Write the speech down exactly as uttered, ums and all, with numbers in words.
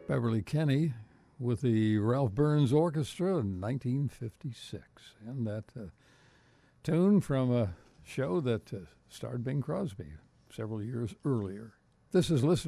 Beverly Kenny with the Ralph Burns Orchestra in nineteen fifty-six. And that uh, tune from a show that uh, starred Bing Crosby several years earlier. This is Listener